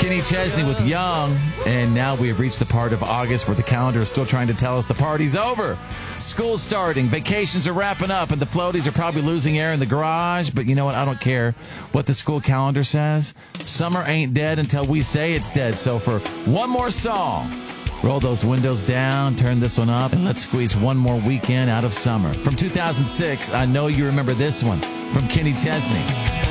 Kenny Chesney with Young, and now we have reached the part of August where the calendar is still trying to tell us the party's over. School's starting, vacations are wrapping up, and the floaties are probably losing air in the garage, but you know what? I don't care what the school calendar says. Summer ain't dead until we say it's dead, so for one more song, roll those windows down, turn this one up, and let's squeeze one more weekend out of summer. From 2006, I know you remember this one from Kenny Chesney.